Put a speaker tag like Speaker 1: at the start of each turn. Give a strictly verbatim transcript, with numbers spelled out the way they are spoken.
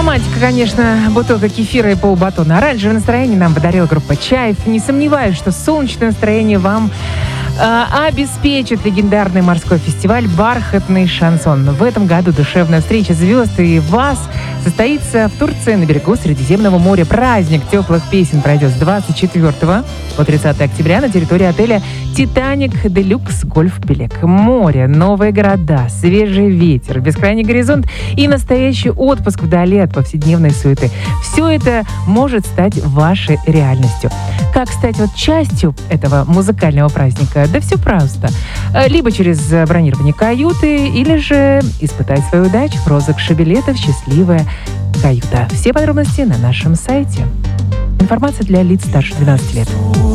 Speaker 1: Романтика, конечно, бутылка кефира и полбатона. Оранжевое настроение нам подарила группа «Чайф». Не сомневаюсь, что солнечное настроение вам э, обеспечит легендарный морской фестиваль «Бархатный шансон». В этом году душевная встреча звезд и вас состоится в Турции на берегу Средиземного моря. Праздник теплых песен пройдет с двадцать четвёртого по тридцатое октября на территории отеля «Титаник Делюкс Гольф Белек». Море, новые города, свежий ветер, бескрайний горизонт и настоящий отпуск вдали от повседневной суеты. Все это может стать вашей реальностью. Как стать вот частью этого музыкального праздника? Да все просто. Либо через бронирование каюты, или же испытать свою удачу в розыгрыше билетов «Счастливая каюта». Все подробности на нашем сайте. Информация для лиц старше двенадцати лет.